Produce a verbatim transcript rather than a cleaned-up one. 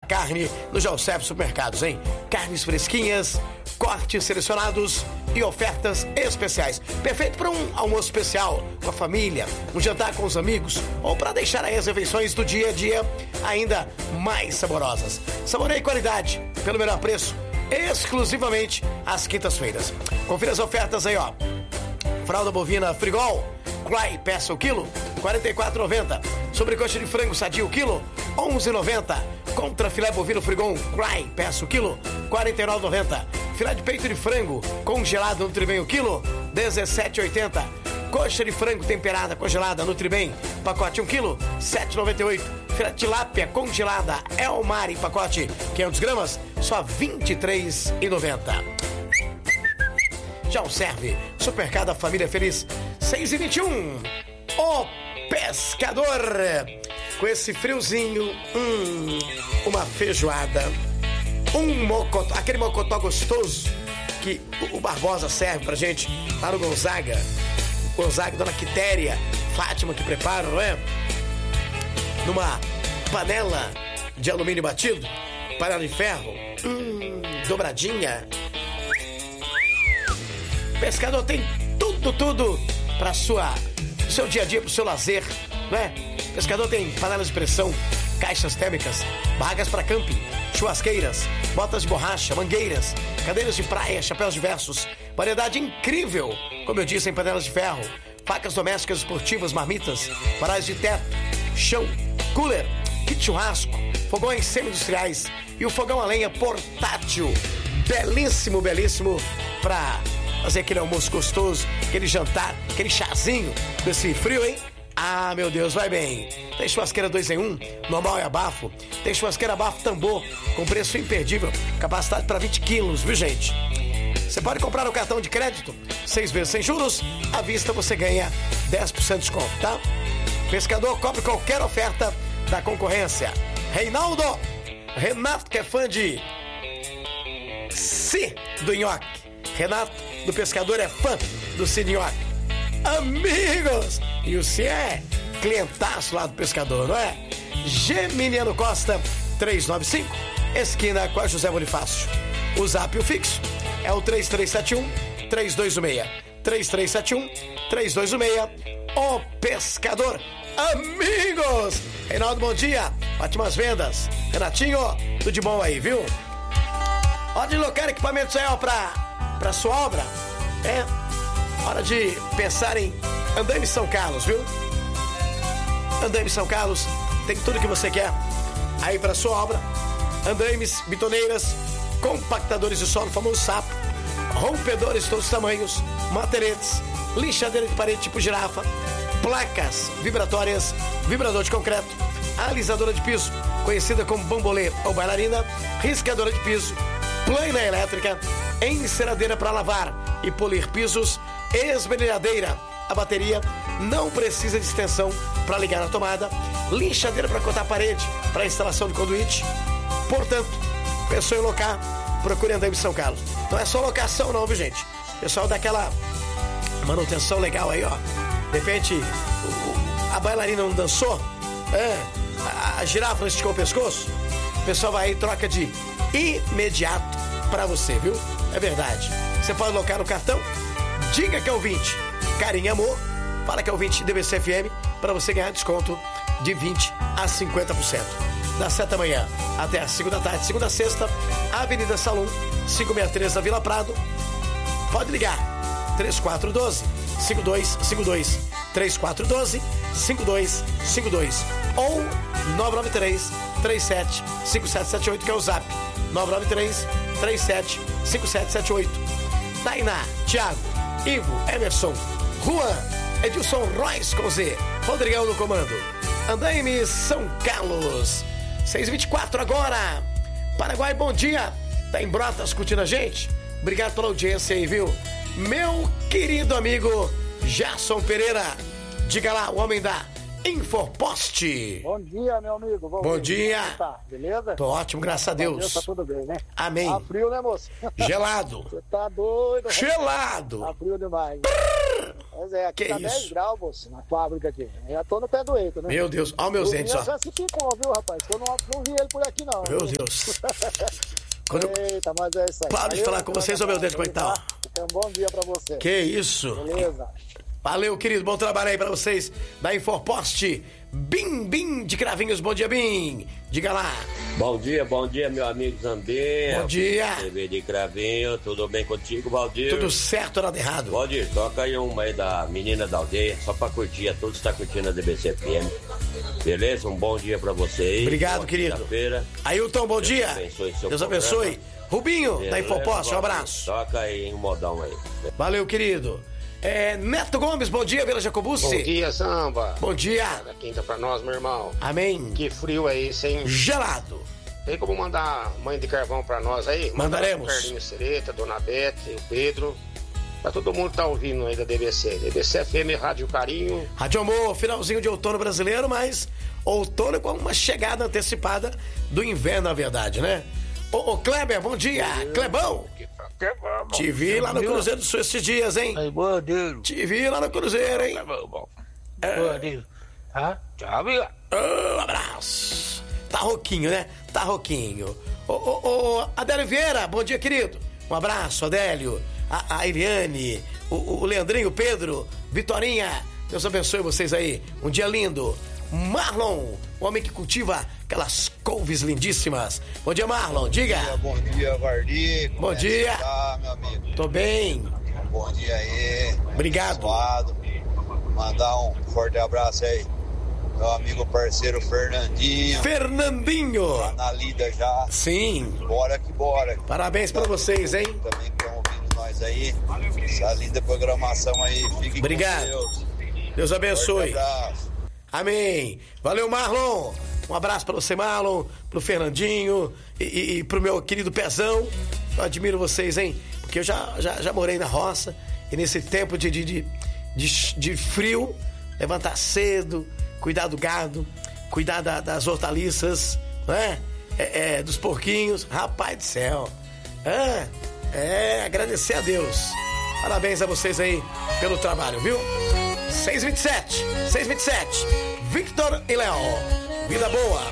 carne no José Supermercados, hein? Carnes fresquinhas, cortes selecionados e ofertas especiais. Perfeito para um almoço especial com a família, um jantar com os amigos ou para deixar aí as refeições do dia a dia ainda mais saborosas. Saboreie qualidade pelo melhor preço, exclusivamente às quintas-feiras. Confira as ofertas aí, ó. Fralda bovina Frigol, Cry, peça o quilo, quarenta e quatro reais e noventa centavos. Sobrecoxa de frango sadio, quilo, onze reais e noventa centavos. Contra filé bovino Frigon, Cry, peça o quilo, quarenta e nove reais e noventa centavos. Filé de peito de frango congelado no Tribem, o quilo, dezessete reais e oitenta centavos. Coxa de frango temperada congelada no Tribem, pacote um quilo, sete reais e noventa e oito centavos. Filé de tilápia congelada El Mar, pacote quinhentas gramas, só vinte e três reais e noventa centavos. Já o serve Supermercado da Família Feliz, seis e vinte e um. O Pescador, com esse friozinho, hum, uma feijoada, um mocotó, aquele mocotó gostoso que o Barbosa serve pra gente lá no Gonzaga. Gonzaga, Dona Quitéria, Fátima que prepara, não é? Numa panela de alumínio batido, panela de ferro, hum, dobradinha. Pescador tem tudo, tudo para sua seu dia a dia, pro seu lazer, né? Pescador tem panelas de pressão, caixas térmicas, barracas para camping, churrasqueiras, botas de borracha, mangueiras, cadeiras de praia, chapéus diversos, variedade incrível, como eu disse, em panelas de ferro, facas domésticas esportivas, marmitas, varais de teto, chão, cooler, kit churrasco, fogões semi-industriais e o fogão a lenha portátil, belíssimo, belíssimo, pra fazer aquele almoço gostoso, aquele jantar, aquele chazinho desse frio, hein? Ah, meu Deus, vai bem. Tem churrasqueira dois em um, normal e abafo. Tem churrasqueira abafo tambor, com preço imperdível, capacidade para vinte quilos, viu, gente? Você pode comprar no cartão de crédito, seis vezes sem juros, à vista você ganha dez por cento de desconto, tá? Pescador, cobre qualquer oferta da concorrência. Reinaldo, Renato, que é fã de Si do nhoque. Renato, do Pescador, é fã do Si do nhoque. Amigos! E o Si é clientaço lá do Pescador, não é? Geminiano Costa, trezentos e noventa e cinco, esquina com a José Bonifácio. O zap e o fixo é o três três sete um, três dois um seis. três três sete um, três dois um seis. O Pescador. Amigos! Reinaldo, bom dia. Ótimas vendas. Renatinho, tudo de bom aí, viu? Hora de locar equipamentos aí, ó, pra, pra sua obra. É hora de pensar em Andaime São Carlos, viu? Andaime São Carlos tem tudo que você quer aí pra sua obra. Andaimes, bitoneiras, compactadores de solo, famoso sapo, rompedores de todos os tamanhos, materetes, lixadeira de parede tipo girafa, placas vibratórias, vibrador de concreto, alisadora de piso, conhecida como bambolê ou bailarina, riscadora de piso, plana elétrica, enceradeira para lavar e polir pisos, esmerilhadeira. A bateria não precisa de extensão para ligar na tomada, lixadeira para cortar a parede, para instalação de conduíte. Portanto, pensou em locar, procure Andaime São Carlos. Não é só locação não, viu, gente? O pessoal dá aquela manutenção legal aí, ó. De repente, o, a bailarina não dançou, é, a, a girafa não esticou o pescoço, o pessoal vai aí e troca de imediato pra você, viu? É verdade. Você pode locar no cartão, diga que é ouvinte Carinho e Amor, fala que é ouvinte D B C F M, pra você ganhar desconto de vinte a cinquenta por cento. Das sete da manhã até as cinco da tarde, segunda a sexta, Avenida Salum, quinhentos e sessenta e três da Vila Prado. Pode ligar, três quatro um dois, cinco dois cinco dois, três quatro um dois, cinco dois cinco dois ou nove nove três, três sete cinco sete sete oito, que é o zap, nove nove três, três sete cinco sete sete oito. Tainá, Thiago, Ivo, Emerson, Juan, Edilson Royce com Z, Rodrigão no comando. Andaime São Carlos, seis e vinte e quatro agora. Paraguai, bom dia. Tá em Brotas curtindo a gente? Obrigado pela audiência aí, viu? Meu querido amigo Gerson Pereira, diga lá, o homem da Infopost. Bom dia, meu amigo. Bom, bom dia. Como tá? Beleza? Tô ótimo, graças a Deus. Deus. Tá tudo bem, né? Amém. Tá frio, né, moço? Gelado. Você tá doido? Gelado. Tá frio demais. Pois é, aqui Que tá isso? dez graus, moço, na fábrica aqui. Já tô no pé do eito, né? Meu Deus, olha o meu O dente Vinha só. já se picou, viu, rapaz? Eu não, não vi ele por aqui, não. Meu viu? Deus. Quando eu Eita, mas é isso aí. paro de Valeu, falar com vocês, ô meu Deus, como é que tá? Então, um bom dia pra você. Que isso? Beleza. Valeu, querido. Bom trabalho aí pra vocês da Infopost. Bim, Bim de Cravinhos. Bom dia, Bim. Diga lá. Bom dia, bom dia, meu amigo Zambê. Bom dia. T V de Cravinho, tudo bem contigo, Valdir? Tudo certo, nada errado. Valdir, toca aí uma aí da menina da aldeia, só pra curtir, a todos que tá curtindo a D B C F M. Beleza? Um bom dia pra você aí. Obrigado, Boa querido. quinta-feira. Ailton, bom Deus dia. abençoe seu Deus programa. abençoe. Rubinho, da Beleza, Infopost, um Valdir? abraço. Toca aí um modão aí. Valeu, querido. É, Neto Gomes, bom dia, Vila Jacobucci. Bom dia, Samba. Bom dia. Da quinta pra nós, meu irmão. Amém. Que frio é esse, hein? Gelado. Tem como mandar mãe de carvão pra nós aí? Manda Mandaremos. O Carlinhos Sereta, Dona Bete, o Pedro. Pra todo mundo que tá ouvindo aí da D B C. D B C F M, Rádio Carinho. Rádio Amor, finalzinho de outono brasileiro, mas outono com uma chegada antecipada do inverno, na verdade, né? Ô, ô Kleber, bom dia. Clebão. Te vi lá no Cruzeiro do Sul esses dias, hein? Aí, boa Deus. Te vi lá no Cruzeiro, hein? Boa Deus. Ah, tchau, amigo. Um abraço. Tá rouquinho, né? Tá rouquinho. Ô, ô, ô, Adélio Vieira, bom dia, querido. Um abraço, Adélio. A, a Eliane, o, o Leandrinho, Pedro, Vitorinha. Deus abençoe vocês aí. Um dia lindo. Marlon, o homem que cultiva aquelas couves lindíssimas. Bom dia, Marlon. Diga. Bom dia, Vardi. Bom dia. Tá, meu amigo? Tô bem. Bom dia aí. Obrigado. Suado. Mandar um forte abraço aí. Meu amigo parceiro Fernandinho. Fernandinho. Tá na lida já. Sim. Bora que bora. Parabéns pra vocês, hein? Também que estão ouvindo nós aí. Essa linda programação aí. Fiquem Obrigado. com Deus. Deus abençoe. Forte abraço. Amém. Valeu, Marlon. Um abraço pra você, Marlon, pro Fernandinho e, e, e pro meu querido Pezão. Eu admiro vocês, hein? Porque eu já, já, já morei na roça e nesse tempo de, de, de, de, de frio, levantar cedo, cuidar do gado, cuidar da, das hortaliças, né? É, é, dos porquinhos. Rapaz do céu. É, é, agradecer a Deus. Parabéns a vocês aí pelo trabalho, viu? seis e vinte e sete, seis e vinte e sete, Victor e Léo. Vida boa.